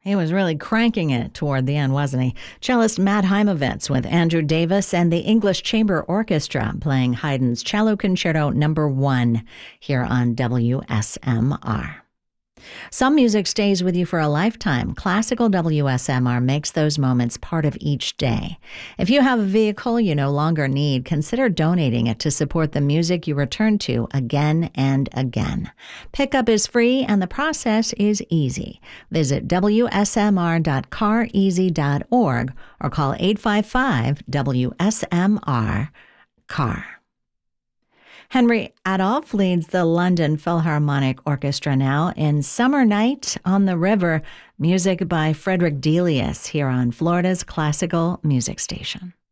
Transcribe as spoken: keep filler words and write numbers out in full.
He was really cranking it toward the end, wasn't he? Cellist Matt Heimovitz with Andrew Davis and the English Chamber Orchestra playing Haydn's Cello Concerto Number One here on W S M R. Some music stays with you for a lifetime. Classical W S M R makes those moments part of each day. If you have a vehicle you no longer need, consider donating it to support the music you return to again and again. Pickup is free and the process is easy. Visit W S M R dot car easy dot org or call eight five five W S M R C A R. Henry Adolph leads the London Philharmonic Orchestra now in Summer Night on the River, music by Frederick Delius here on Florida's classical music station.